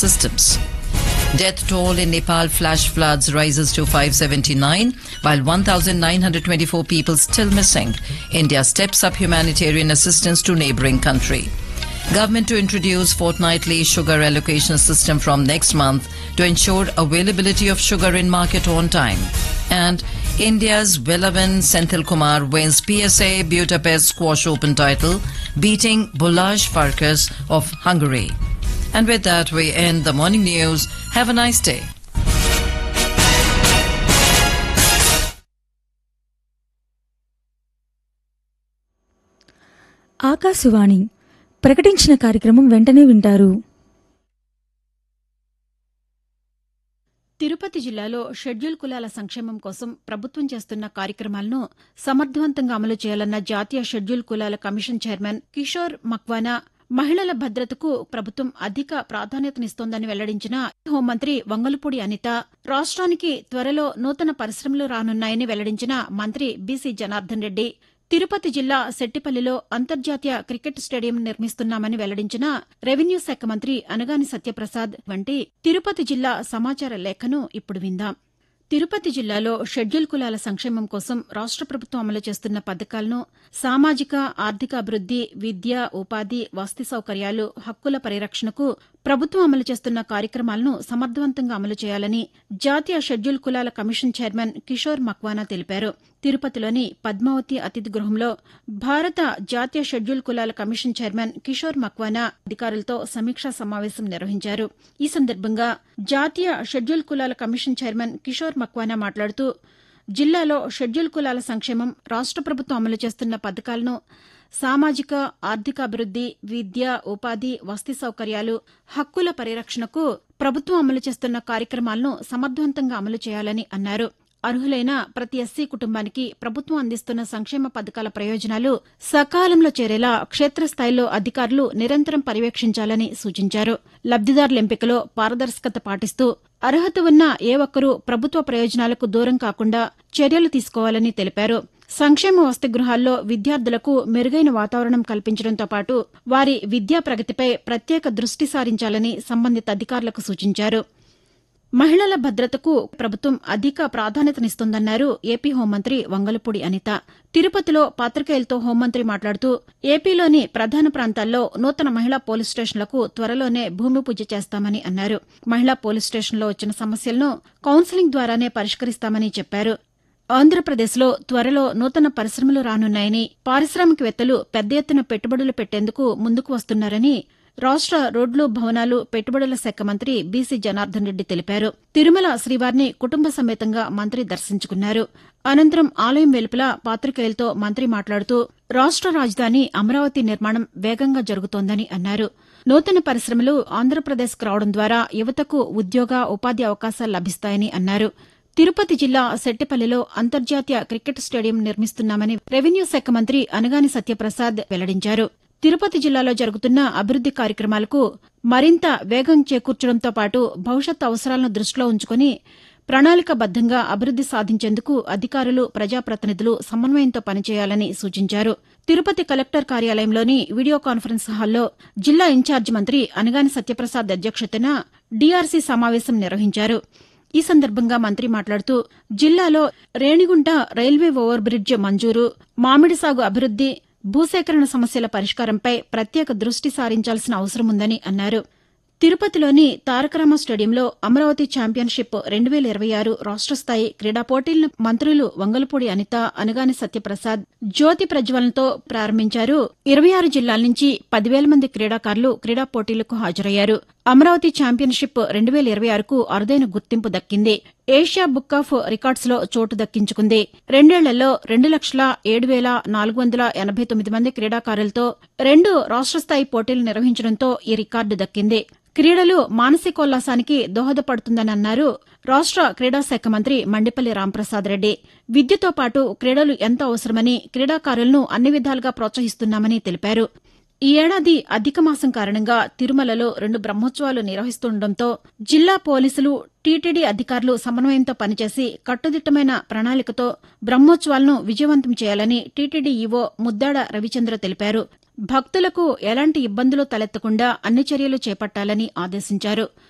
systems. Death toll in Nepal flash floods rises to 579, while 1,924 people still missing. India steps up humanitarian assistance to neighbouring country. Government to introduce fortnightly sugar allocation system from next month to ensure availability of sugar in market on time. And India's Velavan Senthil Kumar wins PSA Budapest Squash Open title, beating Balázs Farkas of Hungary. And with that, we end the morning news. Have a nice day. Akashvani ప్రకటించిన కార్యక్రమం వెంటనే వింటారు. తిరుపతి జిల్లాలో schedule కులాల సంక్షేమం కోసం ప్రభుత్వం చేస్తున్న కార్యక్రమాలను సమర్థవంతంగా అమలు చేయాలన్న జాతీయ షెడ్యూల్ కులాల కమిషన్ చైర్మన్ కిషోర్ మక్వానా మహిళల భద్రతకు ప్రభుత్వం అధిక ప్రాధాన్యతనిస్తోందని వెల్లడించిన హోంమంత్రి వంగలపూడి అనిత, రాష్ట్రానికి త్వరలో నూతన పరిశ్రమలు రానున్నాయని వెల్లడించిన మంత్రి బీసీ జనార్దన్ రెడ్డి, తిరుపతి జిల్లా సెట్టిపల్లిలో అంతర్జాతీయ క్రికెట్ స్టేడియం నిర్మిస్తున్నామని వెల్లడించిన రెవెన్యూ శాఖ మంత్రి అనగాని సత్యప్రసాద్ వంటి తిరుపతి జిల్లా సమాచార లేఖను ఇప్పుడు విందాం. తిరుపతి జిల్లాలో షెడ్యూల్ కులాల సంక్షేమం కోసం రాష్ట్ర ప్రభుత్వం అమలు చేస్తున్న పథకాలను, సామాజిక ఆర్థిక అభివృద్ది, విద్య, ఉపాధి, వసతి సౌకర్యాలు, హక్కుల పరిరక్షణకు ప్రభుత్వం అమలు చేస్తున్న కార్యక్రమాలను సమర్థవంతంగా అమలు చేయాలని జాతీయ షెడ్యూల్ కులాల కమిషన్ చైర్మన్ కిషోర్ మక్వానా తెలిపారు. తిరుపతిలోని పద్మావతి అతిథి గృహంలో భారత జాతీయ షెడ్యూల్ కులాల కమిషన్ చైర్మన్ కిషోర్ మక్వానా అధికారులతో సమీక్షా సమావేశం నిర్వహించారు. ఈ సందర్భంగా జాతీయ షెడ్యూల్ కులాల కమిషన్ చైర్మన్ కిషోర్ మక్వానా మాట్లాడుతూ, జిల్లాలో షెడ్యూల్ కులాల సంక్షేమం, రాష్ట్ర ప్రభుత్వం అమలు చేస్తున్న పథకాలను, సామాజిక ఆర్థికాభివృద్ది, విద్య, ఉపాధి, వసతి సౌకర్యాలు, హక్కుల పరిరక్షణకు ప్రభుత్వం అమలు చేస్తున్న కార్యక్రమాలను సమర్థవంతంగా అమలు చేయాలని అన్నారు. అర్హులైన ప్రతి ఎస్సీ కుటుంబానికి ప్రభుత్వం అందిస్తున్న సంక్షేమ పథకాల ప్రయోజనాలు సకాలంలో చేరేలా క్షేత్రస్థాయిలో అధికారులు నిరంతరం పర్యవేక్షించాలని సూచించారు. లబ్దిదారుల ఎంపికలో పారదర్శకత పాటిస్తూ అర్హత ఉన్న ఏ ఒక్కరూ ప్రభుత్వ ప్రయోజనాలకు దూరం కాకుండా చర్యలు తీసుకోవాలని తెలిపారు. సంక్షేమ వసతి గృహాల్లో విద్యార్థులకు మెరుగైన వాతావరణం కల్పించడంతో పాటు వారి విద్యా ప్రగతిపై ప్రత్యేక దృష్టి సారించాలని సంబంధిత అధికారులకు సూచించారు. మహిళల భద్రతకు ప్రభుత్వం అధిక ప్రాధాన్యతనిస్తోందన్నారు ఏపీ హోంమంత్రి వంగలపూడి అనిత. తిరుపతిలో పాతికేయులతో హోంమంత్రి మాట్లాడుతూ, ఏపీలోని ప్రధాన ప్రాంతాల్లో నూతన మహిళా పోలీస్ స్టేషన్లకు త్వరలోనే భూమి పూజ చేస్తామని అన్నారు. మహిళా పోలీస్ స్టేషన్లో వచ్చిన సమస్యలను కౌన్సిలింగ్ ద్వారానే పరిష్కరిస్తామని చెప్పారు. ఆంధ్రప్రదేశ్లో త్వరలో నూతన పరిశ్రమలు రానున్నాయని, పారిశ్రామికవేత్తలు పెద్ద ఎత్తున పెట్టుబడులు పెట్టేందుకు ముందుకు వస్తున్నారని రాష్ట్ర రోడ్లు, భవనాలు, పెట్టుబడుల శాఖ మంత్రి బీసీ జనార్దన్ రెడ్డి తెలిపారు. తిరుమల శ్రీవారిని కుటుంబ సమేతంగా మంత్రి దర్శించుకున్నారు. అనంతరం ఆలయం వెలుపల పాతికేయులతో మంత్రి మాట్లాడుతూ, రాష్ట్ర రాజధాని అమరావతి నిర్మాణం వేగంగా జరుగుతోందని అన్నారు. నూతన పరిశ్రమలు ఆంధ్రప్రదేశ్కు రావడం ద్వారా యువతకు ఉద్యోగ, ఉపాధి అవకాశాలు లభిస్తాయని అన్నారు. తిరుపతి జిల్లా సెట్టిపల్లిలో అంతర్జాతీయ క్రికెట్ స్టేడియం నిర్మిస్తున్నామని రెవెన్యూ శాఖ మంత్రి అనగాని సత్యప్రసాద్ వెల్లడించారు. తిరుపతి జిల్లాలో జరుగుతున్న అభివృద్ది కార్యక్రమాలకు మరింత వేగం చేకూర్చడంతో పాటు భవిష్యత్ అవసరాలను దృష్టిలో ఉంచుకుని ప్రణాళికాబద్దంగా అభివృద్ది సాధించేందుకు అధికారులు, ప్రజాప్రతినిధులు సమన్వయంతో పనిచేయాలని సూచించారు. తిరుపతి కలెక్టర్ కార్యాలయంలోని వీడియో కాన్ఫరెన్స్ హాల్లో జిల్లా ఇన్ఛార్జి మంత్రి అనగాని సత్యప్రసాద్ అధ్యక్షతన డీఆర్సీ సమావేశం నిర్వహించారు. ఈ సందర్భంగా మంత్రి మాట్లాడుతూ, జిల్లాలో రేణిగుంట రైల్వే ఓవర్ బ్రిడ్జ్ మంజూరు, మామిడి సాగు అభివృద్ది, భూసేకరణ సమస్యల పరిష్కారంపై ప్రత్యేక దృష్టి సారించాల్సిన అవసరముందని అన్నారు. తిరుపతిలోని తారకరామ స్టేడియంలో అమరావతి ఛాంపియన్షిప్ 2026 రాష్ట్ర స్థాయి క్రీడా పోటీలను మంత్రులు వంగలపూడి అనిత, అనగాని సత్యప్రసాద్ జ్యోతి ప్రజ్వలనతో ప్రారంభించారు. 26 జిల్లాల నుంచి 10,000 మంది క్రీడాకారులు క్రీడా పోటీలకు హాజరయ్యారు. అమరావతి ఛాంపియన్షిప్ 2026కు అరుదైన గుర్తింపు దక్కింది. ఏషియా బుక్ ఆఫ్ రికార్డ్స్లో చోటు దక్కించుకుంది. 2 ఏళ్లలో 2,07,489 మంది క్రీడాకారులతో 2 రాష్ట్ర స్థాయి పోటీలు నిర్వహించడంతో ఈ రికార్డు దక్కింది. క్రీడలు మానసికోల్లాసానికి దోహదపడుతుందని అన్నారు రాష్ట్ర క్రీడాశాఖ మంత్రి మండిపల్లి రాంప్రసాద్ రెడ్డి. విద్యతో పాటు క్రీడలు ఎంతో అవసరమని, క్రీడాకారులను అన్ని విధాలుగా ప్రోత్సహిస్తున్నామని తెలిపారు. ఈ ఏడాది అధిక మాసం కారణంగా తిరుమలలో 2 బ్రహ్మోత్సవాలు నిర్వహిస్తుండటంతో జిల్లా పోలీసులు, టీటీడీ అధికారులు సమన్వయంతో పనిచేసి కట్టుదిట్టమైన ప్రణాళికతో బ్రహ్మోత్సవాలను విజయవంతం చేయాలని టీటీడీ ఈవో ముద్దాడ రవిచంద్ర తెలిపారు. భక్తులకు ఎలాంటి ఇబ్బందులు తలెత్తకుండా అన్ని చర్యలు చేపట్టాలని ఆదేశించారు.